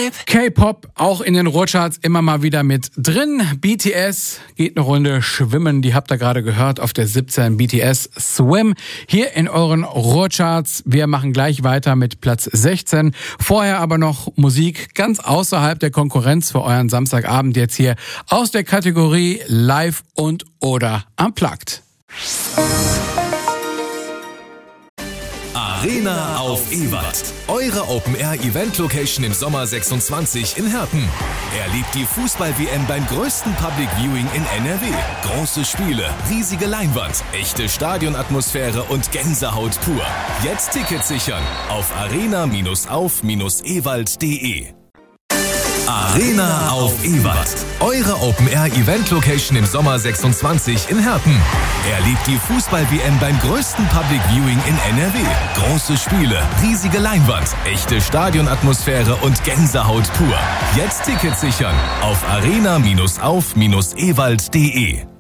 Vibe. K-Pop auch in den Ruhrcharts immer mal wieder mit drin. BTS geht eine Runde schwimmen. Die habt ihr gerade gehört auf der 17. BTS Swim. Hier in euren Ruhrcharts. Wir machen gleich weiter mit Platz 16. Vorher aber noch Musik ganz außerhalb der Konkurrenz für euren Samstagabend. Jetzt hier aus der Kategorie Live und oder Unplugged. Arena auf Ewald. Eure Open-Air-Event-Location im Sommer 26 in Herten. Erlebt die Fußball-WM beim größten Public Viewing in NRW. Große Spiele, riesige Leinwand, echte Stadionatmosphäre und Gänsehaut pur. Jetzt Tickets sichern auf arena-auf-ewald.de. Arena auf Ewald. Eure Open-Air-Event-Location im Sommer 26 in Herten. Erlebt die Fußball-WM beim größten Public Viewing in NRW. Große Spiele, riesige Leinwand, echte Stadionatmosphäre und Gänsehaut pur. Jetzt Tickets sichern auf arena-auf-ewald.de.